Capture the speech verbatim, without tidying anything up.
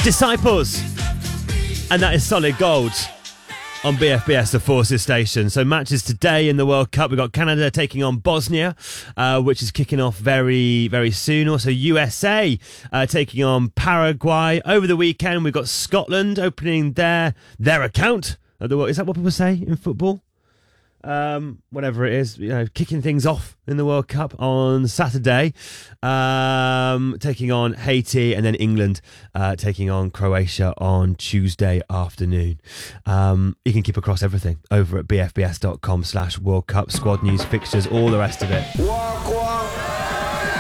Disciples. And that is Solid Gold on B F B S, the Forces Station. So matches today in the World Cup. We've got Canada taking on Bosnia, uh, which is kicking off very, very soon. Also U S A uh, taking on Paraguay. Over the weekend, we've got Scotland opening their their account of the world. Is that what people say in football? Um, whatever it is, you know, kicking things off in the World Cup on Saturday, um, taking on Haiti, and then England uh, taking on Croatia on Tuesday afternoon. Um, you can keep across everything over at bfbs.com slash World Cup, squad news, fixtures, all the rest of it. Walk, walk.